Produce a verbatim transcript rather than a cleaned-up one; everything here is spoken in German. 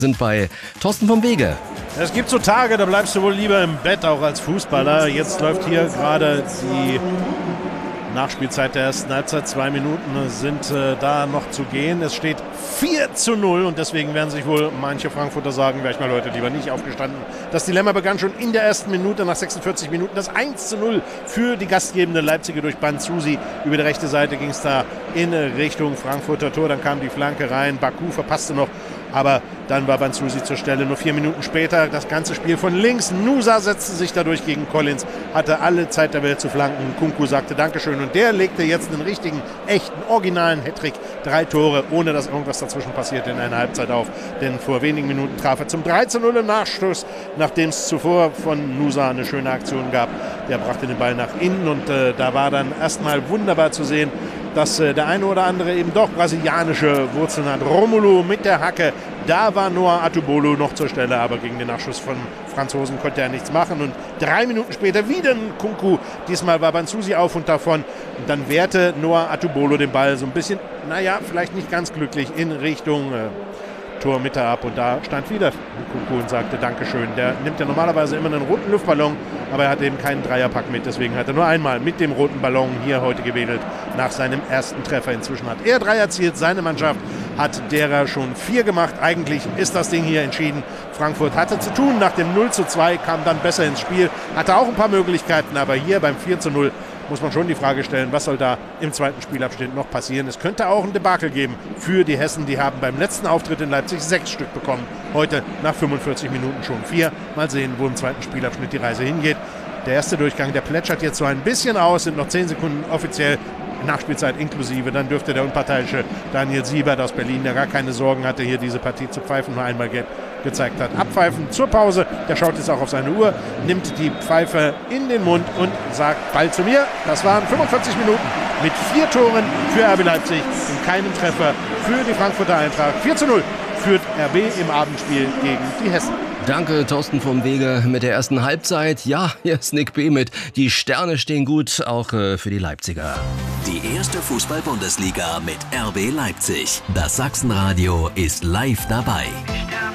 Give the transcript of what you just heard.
Sind bei Thorsten vom Wege. Es gibt so Tage, da bleibst du wohl lieber im Bett, auch als Fußballer. Jetzt läuft hier gerade die Nachspielzeit der ersten Halbzeit. Zwei Minuten sind äh, da noch zu gehen. Es steht vier zu null und deswegen werden sich wohl manche Frankfurter sagen, wäre ich mal Leute lieber nicht aufgestanden. Das Dilemma begann schon in der ersten Minute, nach sechsundvierzig Minuten. Das eins zu null für die gastgebende Leipziger durch Banzusi. Über die rechte Seite ging es da in Richtung Frankfurter Tor. Dann kam die Flanke rein. Baku verpasste noch. Aber dann war Banzusi zur Stelle. Nur vier Minuten später das ganze Spiel von links. Nusa setzte sich dadurch gegen Collins, hatte alle Zeit der Welt zu flanken. Kunku sagte Dankeschön und der legte jetzt einen richtigen, echten, originalen Hattrick. Drei Tore, ohne dass irgendwas dazwischen passierte in einer Halbzeit auf. Denn vor wenigen Minuten traf er zum drei zu null im Nachstoß, nachdem es zuvor von Nusa eine schöne Aktion gab. Der brachte den Ball nach innen und äh, da war dann erstmal wunderbar zu sehen, dass äh, der eine oder andere eben doch brasilianische Wurzeln hat. Romulo mit der Hacke, da war Noah Atubolo noch zur Stelle, aber gegen den Nachschuss von Franzosen konnte er nichts machen. Und drei Minuten später wieder ein Kunku, diesmal war Banzusi auf und davon. Und dann wehrte Noah Atubolo den Ball so ein bisschen, naja, vielleicht nicht ganz glücklich, in Richtung äh, Tormitte ab. Und da stand wieder Kunku und sagte Dankeschön. Der nimmt ja normalerweise immer einen roten Luftballon, aber er hat eben keinen Dreierpack mit. Deswegen hat er nur einmal mit dem roten Ballon hier heute gewedelt nach seinem ersten Treffer. Inzwischen hat er drei erzielt, seine Mannschaft hat derer schon vier gemacht. Eigentlich ist das Ding hier entschieden. Frankfurt hatte zu tun. Nach dem null zu zwei kam dann besser ins Spiel. Hatte auch ein paar Möglichkeiten, aber hier beim vier zu null muss man schon die Frage stellen, was soll da im zweiten Spielabschnitt noch passieren. Es könnte auch ein Debakel geben für die Hessen. Die haben beim letzten Auftritt in Leipzig sechs Stück bekommen. Heute nach fünfundvierzig Minuten schon vier. Mal sehen, wo im zweiten Spielabschnitt die Reise hingeht. Der erste Durchgang, der plätschert jetzt so ein bisschen aus, sind noch zehn Sekunden offiziell Nachspielzeit inklusive. Dann dürfte der unparteiische Daniel Siebert aus Berlin, der gar keine Sorgen hatte, hier diese Partie zu pfeifen, nur einmal ge gezeigt hat. Abpfeifen zur Pause. Der schaut jetzt auch auf seine Uhr, nimmt die Pfeife in den Mund und sagt Ball zu mir. Das waren fünfundvierzig Minuten mit vier Toren für R B Leipzig und keinem Treffer für die Frankfurter Eintracht. vier zu null führt R B im Abendspiel gegen die Hessen. Danke, Thorsten vom Wege mit der ersten Halbzeit. Ja, hier ist Nick B. mit Die Sterne stehen gut, auch äh, für die Leipziger. Die erste Fußball-Bundesliga mit R B Leipzig. Das Sachsenradio ist live dabei.